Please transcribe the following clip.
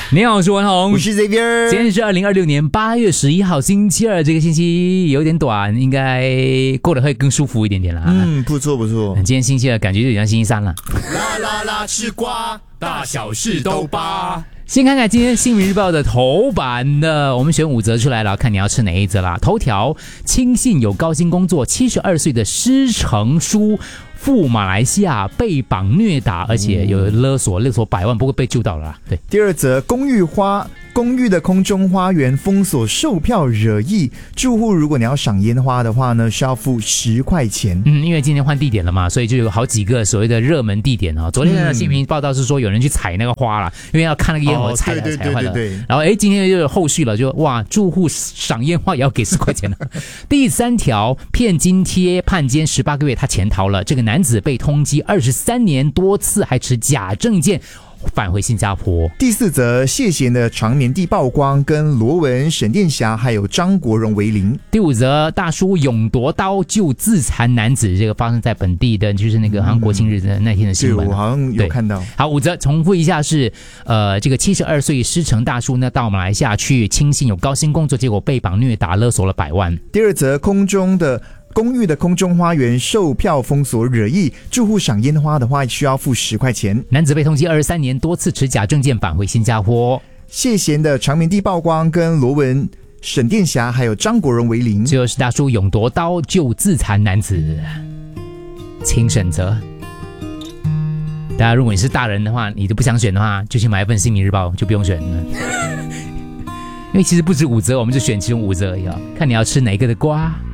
你好，我是文宏， 我是 Xavier。 今天是2026年8月11号，星期二。这个星期有点短，应该过得会更舒服一点点啦。 不错不错。 今天星期二感觉就有点像星期三了。 啦啦啦，吃瓜，大小事都扒。 先看看今天《新民日报》的头版的，我们选5则出来了，看你要吃哪一则啦。头条：亲信有高薪工作，72岁的施成书赴马来西亚被绑虐打，而且有勒索100万，不过被救到了啦。对。 第二则，公寓的空中花园封锁售票惹议，住户如果你要赏烟花的话呢，需要付10块钱。 因为今天换地点了嘛，所以就有好几个所谓的热门地点啊。昨天的新闻报道是说有人去采那个花了，因为要看那个烟火采坏了。然后今天又有后续了，就哇，住户赏烟花也要给10块钱了。第3条，骗津贴判监18个月，他潜逃了。这个男子被通缉23年，多次还持假证件返回新加坡。 第4则，谢贤的长棉地曝光，跟罗文、沈殿霞还有张国荣为邻。 第5则，大叔勇夺刀救自残男子，这个发生在本地的，就是那个好像国庆日的那天的新闻。 对，我好像有看到。 好，5则重复一下是，这个72岁施成大叔呢到马来西亚去亲信有高薪工作，结果被绑虐打勒索了100万。 第2则，公寓的空中花园售票封锁惹议，住户赏烟花的话需要付10块钱。 男子被通缉23年，多次持假证件返回新加坡。 谢贤的长棉地曝光，跟罗文、沈殿霞还有张国荣为邻。 最后是大叔勇夺刀救自残男子，请选择。大家如果你是大人的话，你都不想选的话，就去买一份《新民日报》，就不用选了。因为其实不止5则，我们就选其中5则而已，看你要吃哪一个的瓜。